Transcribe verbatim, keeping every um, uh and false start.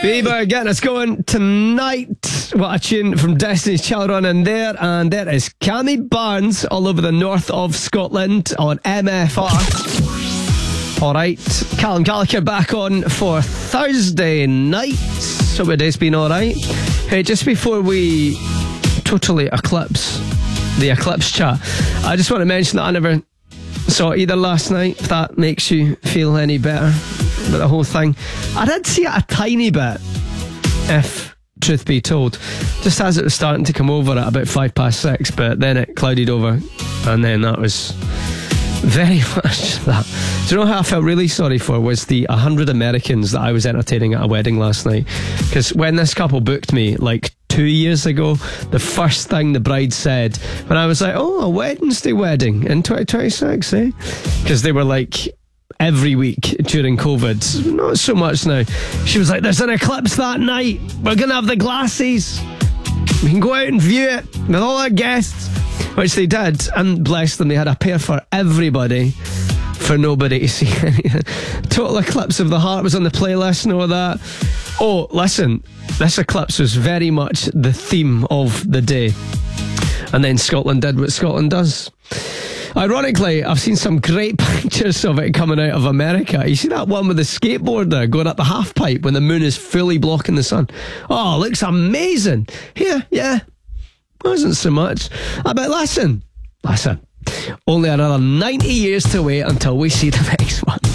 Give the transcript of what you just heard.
Bieber getting us going tonight. What a tune from Destiny's Child on in there. And there is Cammy Barnes all over the north of Scotland on M F R. Alright, Callum Gallagher back on for Thursday night. So your day's been alright. Hey, just before we totally eclipse the eclipse chat, I just want to mention that I never saw it either last night, if that makes you feel any better about the whole thing. I did see it a tiny bit, if truth be told, just as it was starting to come over at about five past six, but then it clouded over, and then that was very much that. Do you know how I felt really sorry for was the one hundred Americans that I was entertaining at a wedding last night? Because when this couple booked me, like two years ago, the first thing the bride said, when I was like, oh, a Wednesday wedding in twenty twenty-six, eh? Because they were like, every week during COVID, not so much now. She was like, there's an eclipse that night. We're going to have the glasses. We can go out and view it with all our guests. Which they did, and bless them, they had a pair for everybody, for nobody to see anything. Total Eclipse of the Heart was on the playlist and all that. Oh, listen, this eclipse was very much the theme of the day. And then Scotland did what Scotland does. Ironically, I've seen some great pictures of it coming out of America. You see that one with the skateboarder going up the half pipe when the moon is fully blocking the sun? Oh, looks amazing. Here, yeah. Wasn't so much. I bet, listen, listen, only another ninety years to wait until we see the next one.